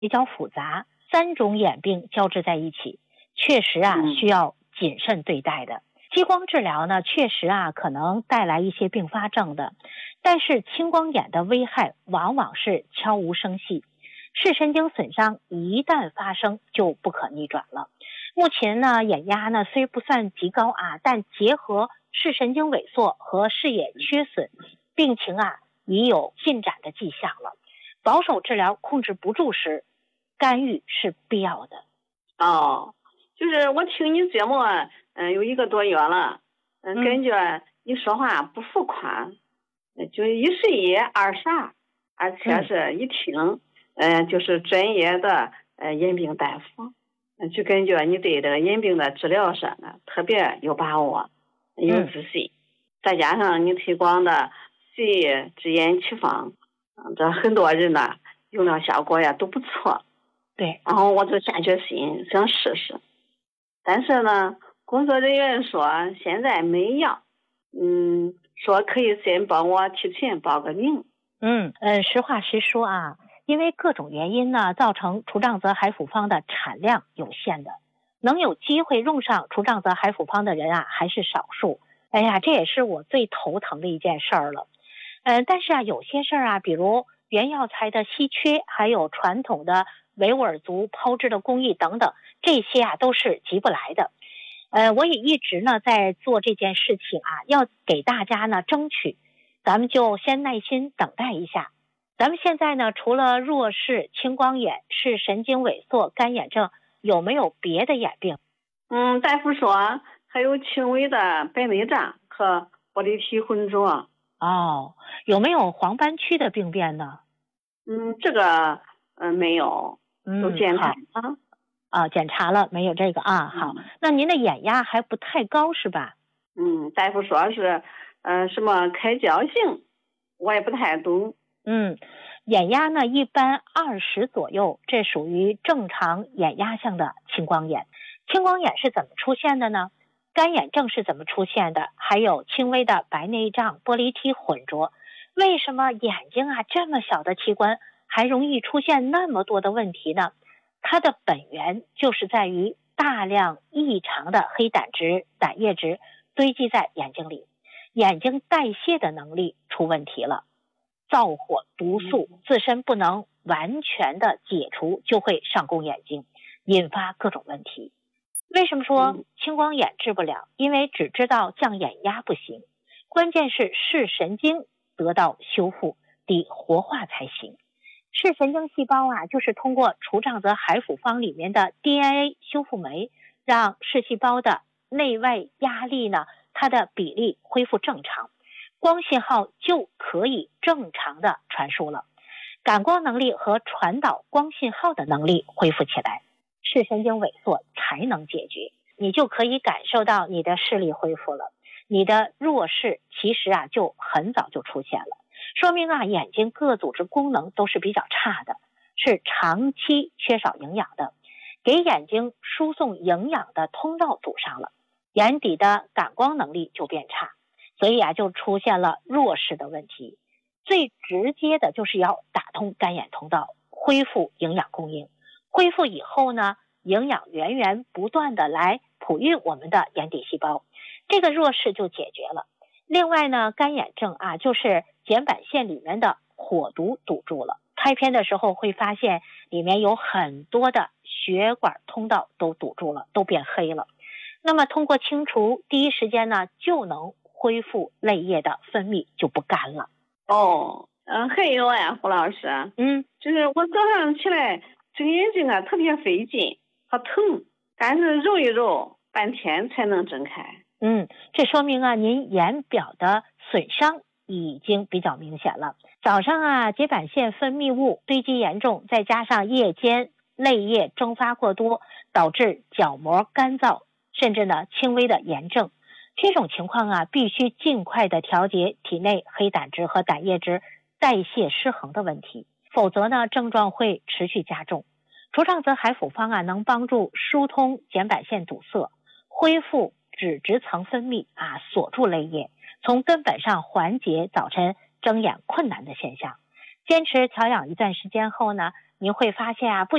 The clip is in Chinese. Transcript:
比较复杂，3种眼病交织在一起，确实需要谨慎对待的。激光治疗呢，确实可能带来一些并发症的，但是青光眼的危害往往是悄无声息，视神经损伤一旦发生就不可逆转了。目前呢，眼压呢虽不算极高但结合视神经萎缩和视野缺损，病情已有进展的迹象了。保守治疗控制不住时，干预是必要的。 就是我听你节目有1个多月了，感觉你说话不浮夸，就一是一，二是二，而且是一听就是专业的眼病大夫，就感觉你对这个眼病的治疗上特别有把握，有自信，再加上你推广的随之眼齐方，这很多人呢用了效果也都不错。 对， 然后我就下决心想试试，但是呢，工作人员说现在没药，说可以先帮我提前报个名。 实话实说因为各种原因呢，造成除障泽海辅方的产量有限的，能有机会用上除障泽海辅方的人还是少数。这也是我最头疼的一件事儿了。但是有些事儿比如原药材的稀缺，还有传统的维吾尔族抛制的工艺等等，这些都是急不来的。我也一直呢在做这件事情要给大家呢争取，咱们就先耐心等待一下。咱们现在呢，除了弱视、青光眼、视神经萎缩、干眼症，有没有别的眼病？ 大夫说还有轻微的白内障和玻璃体浑浊。 有没有黄斑区的病变呢？ 这个没有，都检查了。检查了，没有这个好。那您的眼压还不太高是吧？ 大夫说是什么开胶性，我也不太懂。 眼压呢一般20左右，这属于正常眼压项的青光眼。青光眼是怎么出现的呢？干眼症是怎么出现的？还有轻微的白内障、玻璃体混浊。为什么眼睛这么小的器官还容易出现那么多的问题呢？它的本源就是在于大量异常的黑胆汁、胆液质堆积在眼睛里，眼睛代谢的能力出问题了，燥火毒素自身不能完全的解除，就会上攻眼睛，引发各种问题。为什么说青光眼治不了？因为只知道降眼压不行，关键是视神经得到修复，得活化才行。视神经细胞就是通过除障泽海辅方里面的 DNA 修复酶，让视细胞的内外压力呢，它的比例恢复正常，光信号就可以正常的传输了，感光能力和传导光信号的能力恢复起来，视神经萎缩才能解决，你就可以感受到你的视力恢复了。你的弱视其实就很早就出现了，说明眼睛各组织功能都是比较差的，是长期缺少营养的，给眼睛输送营养的通道堵上了，眼底的感光能力就变差，所以就出现了弱视的问题。最直接的就是要打通干眼通道，恢复营养供应，恢复以后呢，营养源源不断的来哺育我们的眼底细胞，这个弱视就解决了。另外呢，干眼症就是睑板腺里面的火毒堵住了，拍片的时候会发现里面有很多的血管通道都堵住了，都变黑了。那么通过清除，第一时间呢就能恢复泪液的分泌，就不干了。 还有胡老师，就是我早上起来睁眼睛特别费劲和疼，但是揉一揉半天才能睁开。 这说明您眼表的损伤已经比较明显了。早上睑板腺分泌物堆积严重，再加上夜间泪液蒸发过多，导致角膜干燥，甚至呢轻微的炎症。这种情况必须尽快的调节体内黑胆汁和胆液质代谢失衡的问题，否则呢症状会持续加重。除障泽海辅方能帮助疏通睑板腺堵塞，恢复脂质层分泌锁住泪液，从根本上缓解早晨睁眼困难的现象。坚持调养一段时间后呢， 您会发现啊，不